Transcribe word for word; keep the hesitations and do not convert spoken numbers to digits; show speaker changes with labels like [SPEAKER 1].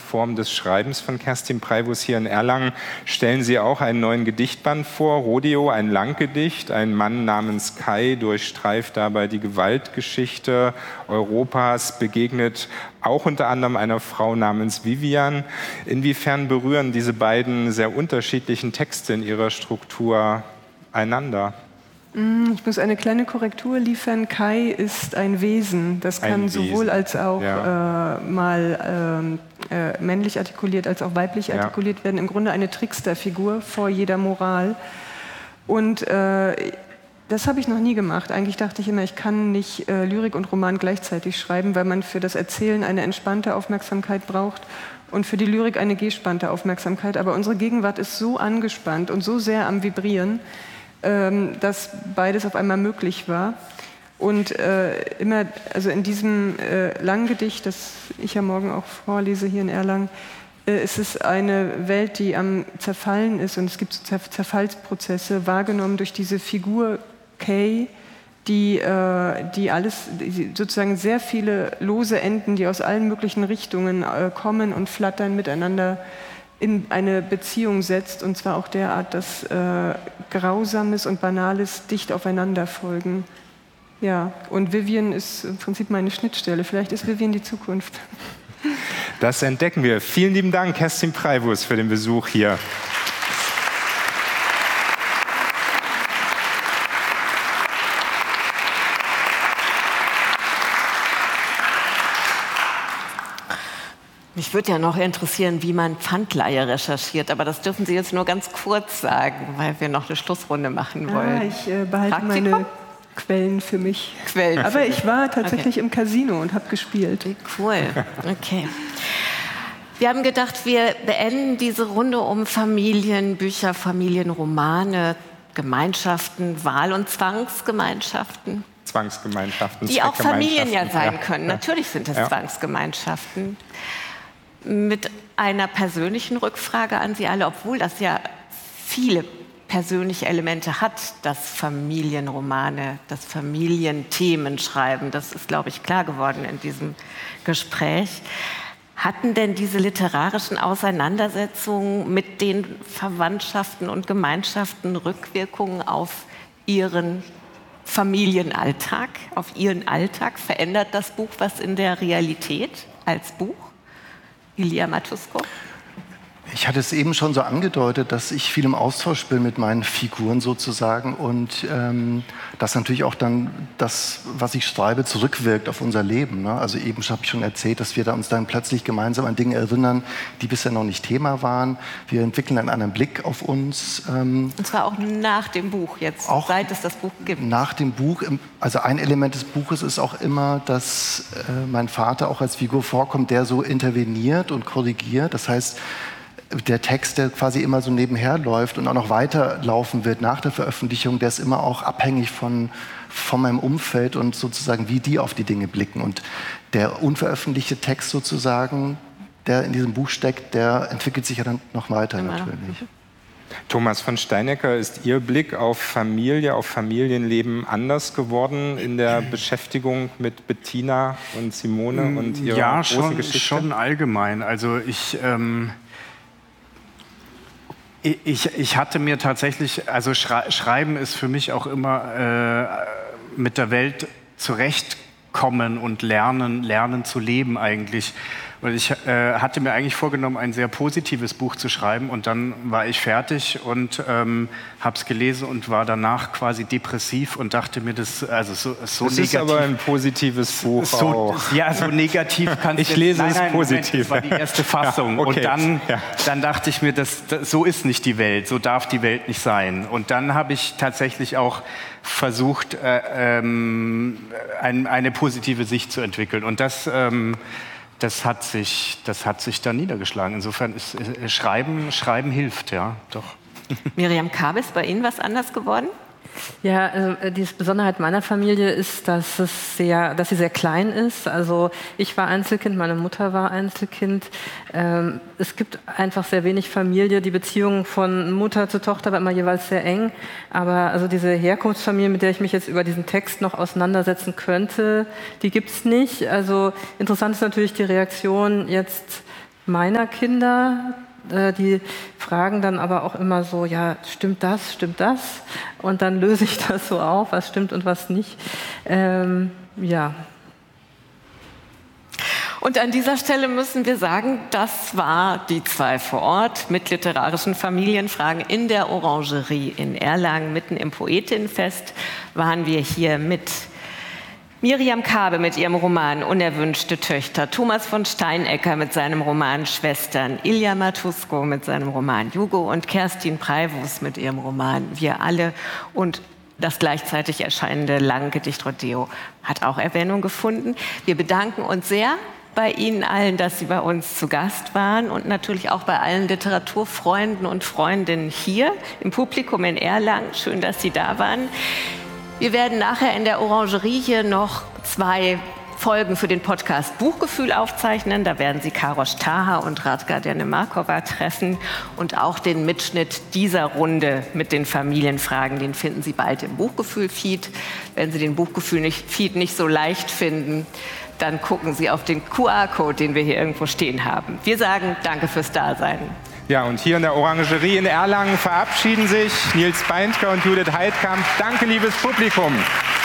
[SPEAKER 1] Form des Schreibens von Kerstin Preibus. Hier in Erlangen stellen Sie auch einen neuen Gedichtband vor, Rodeo, ein Langgedicht. Ein Mann namens Kai durchstreift dabei die Gewaltgeschichte Europas, begegnet auch unter anderem einer Frau namens Vivian. Inwiefern berühren diese beiden sehr unterschiedlichen Texte in ihrer Struktur einander?
[SPEAKER 2] Ich muss eine kleine Korrektur liefern. Kai ist ein Wesen. Das kann
[SPEAKER 1] Ein
[SPEAKER 2] sowohl
[SPEAKER 1] Wesen.
[SPEAKER 2] als auch
[SPEAKER 1] Ja.
[SPEAKER 2] äh, mal äh, äh, männlich artikuliert als auch weiblich
[SPEAKER 1] Ja.
[SPEAKER 2] artikuliert werden. Im Grunde eine Tricksterfigur vor jeder Moral. Und äh, das habe ich noch nie gemacht. Eigentlich dachte ich immer, ich kann nicht äh, Lyrik und Roman gleichzeitig schreiben, weil man für das Erzählen eine entspannte Aufmerksamkeit braucht und für die Lyrik eine gespannte Aufmerksamkeit. Aber unsere Gegenwart ist so angespannt und so sehr am Vibrieren, dass beides auf einmal möglich war. Und äh, immer, also in diesem äh, Langgedicht, das ich ja morgen auch vorlese hier in Erlangen, äh, ist es eine Welt, die am Zerfallen ist, und es gibt so Zer Zerfallsprozesse, wahrgenommen durch diese Figur Kay, die, äh, die alles, die sozusagen sehr viele lose Enden, die aus allen möglichen Richtungen äh, kommen und flattern, miteinander in eine Beziehung setzt, und zwar auch derart, dass äh, Grausames und Banales dicht aufeinander folgen. Ja, und Vivian ist im Prinzip meine Schnittstelle. Vielleicht ist Vivian die Zukunft.
[SPEAKER 1] Das entdecken wir. Vielen lieben Dank, Kerstin Preibus, für den Besuch hier.
[SPEAKER 3] Mich würde ja noch interessieren, wie man Pfandleihe recherchiert, aber das dürfen Sie jetzt nur ganz kurz sagen, weil wir noch eine Schlussrunde machen wollen.
[SPEAKER 2] Ah, ich äh, behalte
[SPEAKER 3] Praktikum?
[SPEAKER 2] meine Quellen für mich.
[SPEAKER 3] Quellen
[SPEAKER 2] aber
[SPEAKER 3] für
[SPEAKER 2] ich war tatsächlich
[SPEAKER 3] okay.
[SPEAKER 2] im Casino und habe gespielt.
[SPEAKER 3] Cool, okay. Wir haben gedacht, wir beenden diese Runde um Familienbücher, Familienromane, Gemeinschaften, Wahl- und Zwangsgemeinschaften.
[SPEAKER 1] Zwangsgemeinschaften,
[SPEAKER 3] Die auch Familien ja sein
[SPEAKER 1] ja.
[SPEAKER 3] können.
[SPEAKER 1] Ja.
[SPEAKER 3] Natürlich sind es
[SPEAKER 1] ja.
[SPEAKER 3] Zwangsgemeinschaften. Mit einer persönlichen Rückfrage an Sie alle, obwohl das ja viele persönliche Elemente hat, das Familienromane, das Familienthemenschreiben. Das ist, glaube ich, klar geworden in diesem Gespräch. Hatten denn diese literarischen Auseinandersetzungen mit den Verwandtschaften und Gemeinschaften Rückwirkungen auf Ihren Familienalltag, auf Ihren Alltag? Verändert das Buch was in der Realität als Buch? Ilia Matusko?
[SPEAKER 4] Ich hatte es eben schon so angedeutet, dass ich viel im Austausch bin mit meinen Figuren sozusagen und ähm, dass natürlich auch dann das, was ich schreibe, zurückwirkt auf unser Leben. Ne? Also eben habe ich schon erzählt, dass wir da uns dann plötzlich gemeinsam an Dinge erinnern, die bisher noch nicht Thema waren. Wir entwickeln einen anderen Blick auf uns. Ähm,
[SPEAKER 3] und zwar auch nach dem Buch jetzt, auch seit es das Buch gibt.
[SPEAKER 4] Nach dem Buch, also ein Element des Buches ist auch immer, dass äh, mein Vater auch als Figur vorkommt, der so interveniert und korrigiert. Das heißt, der Text, der quasi immer so nebenher läuft und auch noch weiterlaufen wird nach der Veröffentlichung, der ist immer auch abhängig von, von meinem Umfeld und sozusagen, wie die auf die Dinge blicken. Und der unveröffentlichte Text sozusagen, der in diesem Buch steckt, der entwickelt sich ja dann noch weiter
[SPEAKER 3] genau.
[SPEAKER 4] natürlich.
[SPEAKER 1] Thomas von Steinecker, ist Ihr Blick auf Familie, auf Familienleben anders geworden in der Beschäftigung mit Bettina und Simone und ihrer
[SPEAKER 5] ja,
[SPEAKER 1] großen
[SPEAKER 5] schon,
[SPEAKER 1] Geschichte?
[SPEAKER 5] schon allgemein. Also ich... Ähm Ich, ich hatte mir tatsächlich, also Schreiben ist für mich auch immer äh, mit der Welt zurechtkommen und lernen, lernen zu leben eigentlich. Und ich äh, hatte mir eigentlich vorgenommen, ein sehr positives Buch zu schreiben und dann war ich fertig und ähm, habe es gelesen und war danach quasi depressiv und dachte mir, das, also so, so
[SPEAKER 1] das
[SPEAKER 5] negativ.
[SPEAKER 1] ist aber ein positives Buch
[SPEAKER 5] so,
[SPEAKER 1] auch.
[SPEAKER 5] Ja, so negativ kann
[SPEAKER 1] ich lese
[SPEAKER 5] nein,
[SPEAKER 1] es
[SPEAKER 5] nein,
[SPEAKER 1] positiv.
[SPEAKER 5] Moment, das war die erste Fassung.
[SPEAKER 1] Ja, okay.
[SPEAKER 5] Und dann,
[SPEAKER 1] ja.
[SPEAKER 5] dann dachte ich mir, das, das, so ist nicht die Welt, so darf die Welt nicht sein. Und dann habe ich tatsächlich auch versucht, äh, ähm, ein, eine positive Sicht zu entwickeln. Und das... Ähm, Das hat sich, das hat sich da niedergeschlagen. Insofern ist äh, Schreiben, Schreiben hilft, ja, doch.
[SPEAKER 3] Miriam Kabe, ist bei Ihnen was anders geworden?
[SPEAKER 6] Ja, also die Besonderheit meiner Familie ist, dass, es sehr, dass sie sehr klein ist. Also ich war Einzelkind, meine Mutter war Einzelkind. Ähm, es gibt einfach sehr wenig Familie. Die Beziehung von Mutter zu Tochter war immer jeweils sehr eng. Aber also diese Herkunftsfamilie, mit der ich mich jetzt über diesen Text noch auseinandersetzen könnte, die gibt es nicht. Also interessant ist natürlich die Reaktion jetzt meiner Kinder. Die fragen dann aber auch immer so, ja, stimmt das, stimmt das? Und dann löse ich das so auf, was stimmt und was nicht. Ähm, ja.
[SPEAKER 3] Und an dieser Stelle müssen wir sagen, das war die zwei vor Ort mit literarischen Familienfragen in der Orangerie in Erlangen, mitten im Poetinnenfest waren wir hier mit Miriam Kaabe mit ihrem Roman Unerwünschte Töchter, Thomas von Steinecker mit seinem Roman Schwestern, Ilja Matusko mit seinem Roman Jugo und Kerstin Preivus mit ihrem Roman Wir alle. Und das gleichzeitig erscheinende Langgedicht Rodeo hat auch Erwähnung gefunden. Wir bedanken uns sehr bei Ihnen allen, dass Sie bei uns zu Gast waren und natürlich auch bei allen Literaturfreunden und Freundinnen hier im Publikum in Erlangen. Schön, dass Sie da waren. Wir werden nachher in der Orangerie hier noch zwei Folgen für den Podcast Buchgefühl aufzeichnen. Da werden Sie Karosh Taha und Radka Denemarkova treffen. Und auch den Mitschnitt dieser Runde mit den Familienfragen, den finden Sie bald im Buchgefühl-Feed. Wenn Sie den Buchgefühl-Feed nicht so leicht finden, dann gucken Sie auf den Q R-Code, den wir hier irgendwo stehen haben. Wir sagen Danke fürs Dasein.
[SPEAKER 1] Ja, und hier in der Orangerie in Erlangen verabschieden sich Nils Beindker und Judith Heidkamp. Danke, liebes Publikum.